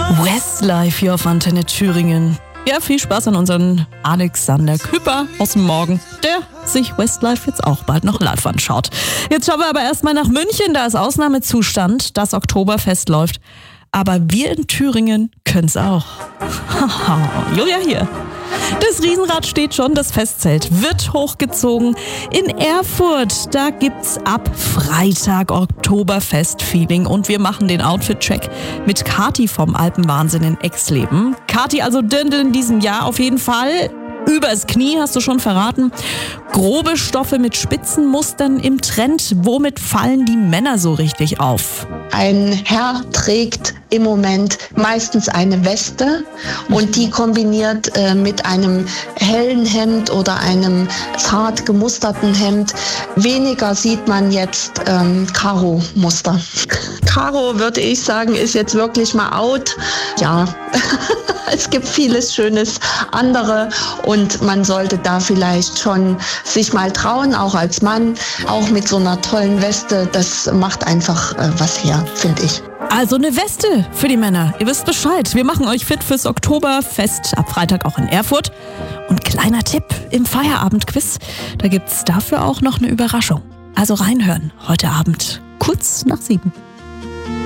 Westlife hier auf Antenne Thüringen. Ja, viel Spaß an unseren Alexander Küpper aus dem Morgen, der sich Westlife jetzt auch bald noch live anschaut. Jetzt schauen wir aber erstmal nach München, da ist Ausnahmezustand, das Oktoberfest läuft. Aber wir in Thüringen können's auch. Julia hier. Das Riesenrad steht schon, das Festzelt wird hochgezogen. In Erfurt, da gibt's ab Freitag Oktoberfest-Feeling und wir machen den Outfit-Check mit Kati vom Alpenwahnsinn in Exleben. Kati, also Dirndl in diesem Jahr auf jeden Fall. Übers Knie, hast du schon verraten. Grobe Stoffe mit Spitzenmustern im Trend. Womit fallen die Männer so richtig auf? Ein Herr trägt im Moment meistens eine Weste und die kombiniert mit einem hellen Hemd oder einem zart gemusterten Hemd. Weniger sieht man jetzt Karo-Muster. Karo, würde ich sagen, ist jetzt wirklich mal out. Ja, es gibt vieles Schönes andere und man sollte da vielleicht schon sich mal trauen, auch als Mann, auch mit so einer tollen Weste. Das macht einfach was her, finde ich. Also eine Weste für die Männer. Ihr wisst Bescheid. Wir machen euch fit fürs Oktoberfest ab Freitag auch in Erfurt. Und kleiner Tipp im Feierabendquiz, da gibt's dafür auch noch eine Überraschung. Also reinhören heute Abend kurz nach 7.